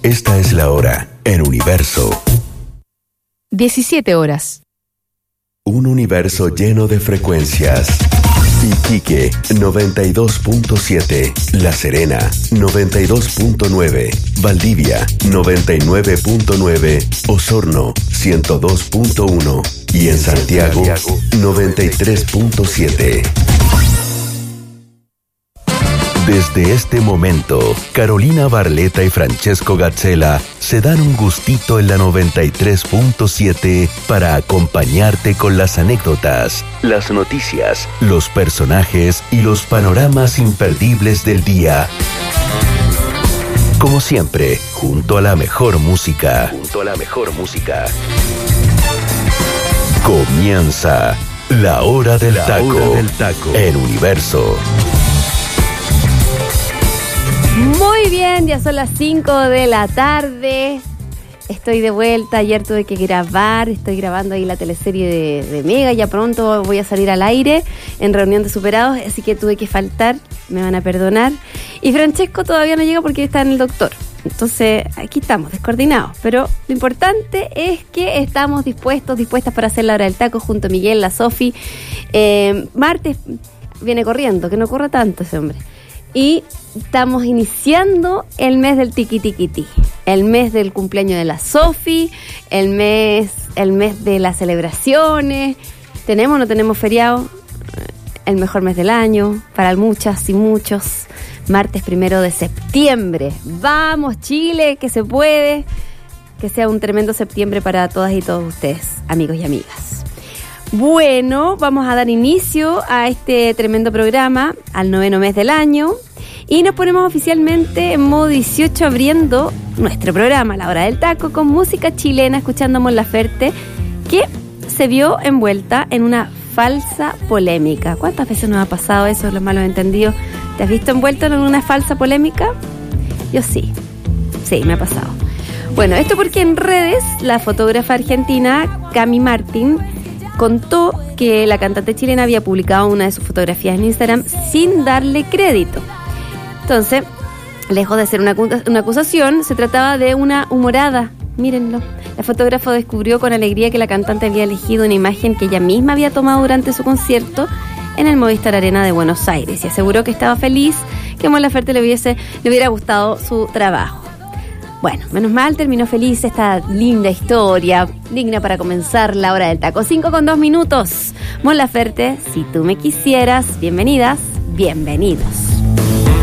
Esta es la hora en Universo. 17 horas. Un universo lleno de frecuencias. Iquique 92.7, La Serena 92.9, Valdivia 99.9, Osorno 102.1 y en Santiago 93.7. Desde este momento, Carolina Barleta y Francesco Gazzella se dan un gustito en la 93.7 para acompañarte con las anécdotas, las noticias, los personajes y los panoramas imperdibles del día. Como siempre, junto a la mejor música. Comienza La Hora del Taco en Universo. Muy bien, ya son las 5 de la tarde. Estoy de vuelta. Ayer tuve que grabar. Estoy grabando ahí la teleserie de Mega. Ya pronto voy a salir al aire en Reunión de Superados. Así que tuve que faltar. Me van a perdonar. Y Francesco todavía no llega porque está en el doctor. Entonces, aquí estamos, descoordinados. Pero lo importante es que estamos dispuestas para hacer la hora del taco junto a Miguel, la Sofi. Martes viene corriendo, que no corra tanto ese hombre. Y estamos iniciando el mes del tiquitiquití, el mes del cumpleaños de la Sofi, el mes de las celebraciones. ¿Tenemos o no tenemos feriado? El mejor mes del año para muchas y muchos. Martes 1 de septiembre. Vamos, Chile, que se puede. Que sea un tremendo septiembre para todas y todos ustedes, amigos y amigas. Bueno, vamos a dar inicio a este tremendo programa, al 9º mes del año, y nos ponemos oficialmente en modo 18 abriendo nuestro programa, La Hora del Taco, con música chilena, escuchando a Mon Laferte, que se vio envuelta en una falsa polémica. ¿Cuántas veces nos ha pasado eso, los malos entendidos? ¿Te has visto envuelto en una falsa polémica? Yo sí, me ha pasado. Bueno, esto porque en redes la fotógrafa argentina Cami Martín contó que la cantante chilena había publicado una de sus fotografías en Instagram sin darle crédito. Entonces, lejos de ser una acusación, se trataba de una humorada. Mírenlo. La fotógrafa descubrió con alegría que la cantante había elegido una imagen que ella misma había tomado durante su concierto en el Movistar Arena de Buenos Aires y aseguró que estaba feliz que Mon Laferte le hubiera gustado su trabajo. Bueno, menos mal, terminó feliz esta linda historia, digna para comenzar la hora del taco. 5:02. Mon Laferte, si tú me quisieras, bienvenidas, bienvenidos.